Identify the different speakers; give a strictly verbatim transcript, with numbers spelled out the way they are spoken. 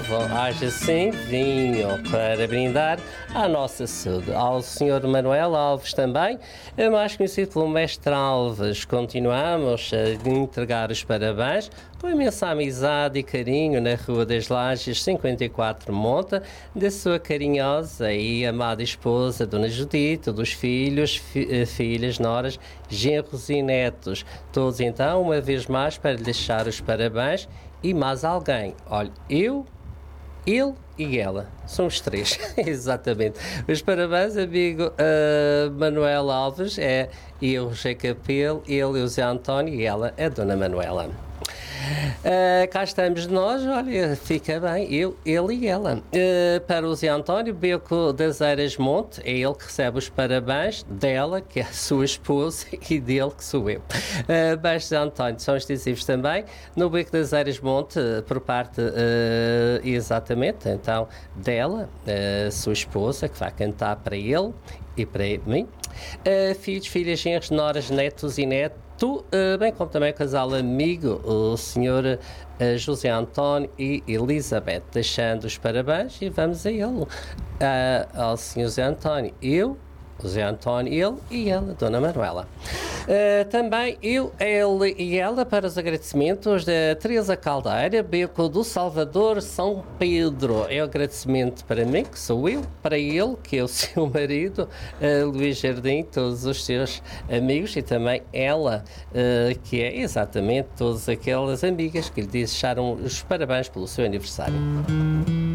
Speaker 1: novo, haja sem vinho para brindar à nossa saúde. Ao senhor Manuel Alves também, mais conhecido pelo Mestre Alves. Continuamos a entregar os parabéns com imensa amizade e carinho na Rua das Lajes cinquenta e quatro Monta, da sua carinhosa e amada esposa, Dona Judite, dos filhos, fi, filhas, noras, genros e netos. Todos então, uma vez mais, para lhe deixar os parabéns e mais alguém. Olha, eu, ele e ela. Somos três, exatamente. Os parabéns, amigo uh, Manuel Alves, é eu, José Capelo, ele, o Zé António, e ela, a Dona Manuela. Uh, cá estamos nós, olha, fica bem, eu, ele e ela. Uh, para o Zé António Beco das Eiras Monte, é ele que recebe os parabéns dela, que é a sua esposa, e dele, que sou eu. Uh, Baixo Zé António, são extensivos também, no Beco das Eiras Monte, uh, por parte, uh, exatamente, então, dela, uh, sua esposa, que vai cantar para ele e para mim. Uh, filhos, filhas, genros, noras, netos e netos. Tu, uh, bem como também o casal amigo, o senhor uh, José António e Elizabeth, deixando os parabéns e vamos a ele, uh, ao senhor José António, eu, o José António, ele e ela, Dona Manuela. Uh, também eu, ele e ela para os agradecimentos da Teresa Caldeira, Beco do Salvador, São Pedro. É o agradecimento para mim, que sou eu, para ele, que é o seu marido, uh, Luís Jardim, todos os seus amigos e também ela, uh, que é exatamente todas aquelas amigas que lhe deixaram os parabéns pelo seu aniversário.